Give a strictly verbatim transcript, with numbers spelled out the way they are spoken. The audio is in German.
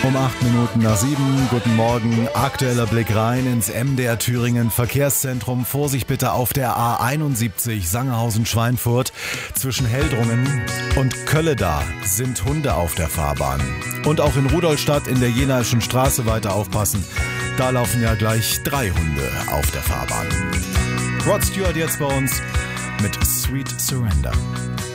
Um acht Minuten nach sieben. Guten Morgen. Aktueller Blick rein ins M D R Thüringen Verkehrszentrum. Vorsicht bitte auf der A einundsiebzig Sangerhausen-Schweinfurt. Zwischen Heldrungen und Kölleda sind Hunde auf der Fahrbahn. Und auch in Rudolstadt in der Jenaischen Straße weiter aufpassen. Da laufen ja gleich drei Hunde auf der Fahrbahn. Rod Stewart jetzt bei uns mit Sweet Surrender.